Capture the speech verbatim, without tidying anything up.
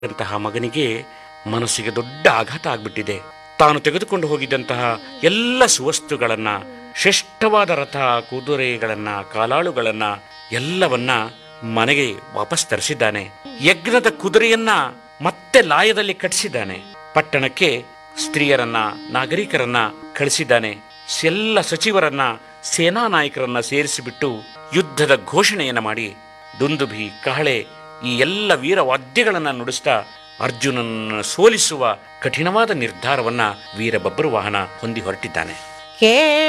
ಅಂತಹ ಮಗನಿಗೆ ಮನಸ್ಸಿಗೆ ದೊಡ್ಡ ಆಘಾತ ಆಗ್ಬಿಟ್ಟಿದೆ. ತಾನು ತೆಗೆದುಕೊಂಡು ಹೋಗಿದ್ದಂತಹ ಎಲ್ಲ ಸುವಸ್ತುಗಳನ್ನ, ಶ್ರೇಷ್ಠವಾದ ರಥ, ಕುದುರೆಗಳನ್ನ, ಕಾಲಾಳುಗಳನ್ನ ಎಲ್ಲವನ್ನ ಮನೆಗೆ ವಾಪಸ್ ತರಿಸಿದ್ದಾನೆ. ಯಜ್ಞದ ಕುದುರೆಯನ್ನ ಮತ್ತೆ ಲಾಯದಲ್ಲಿ ಕಟ್ಟಿಸಿದ್ದಾನೆ. ಪಟ್ಟಣಕ್ಕೆ ಸ್ತ್ರೀಯರನ್ನ, ನಾಗರಿಕರನ್ನ ಕಳಿಸಿದ್ದಾನೆ. ಎಲ್ಲ ಸಚಿವರನ್ನ, ಸೇನಾ ನಾಯಕರನ್ನ ಸೇರಿಸಿಬಿಟ್ಟು ಯುದ್ಧದ ಘೋಷಣೆಯನ್ನ ಮಾಡಿ ದುಂದುಭಿ, ಕಹಳೆ ಈ ಎಲ್ಲ ವೀರ ವಾದ್ಯಗಳನ್ನ ನುಡಿಸ್ತಾ ಅರ್ಜುನನನ್ನು ಸೋಲಿಸುವ ಕಠಿಣವಾದ ನಿರ್ಧಾರವನ್ನ ವೀರ ಬಬ್ರುವಾಹನ ಹೊಂದಿ ಹೊರಟಿದ್ದಾನೆ.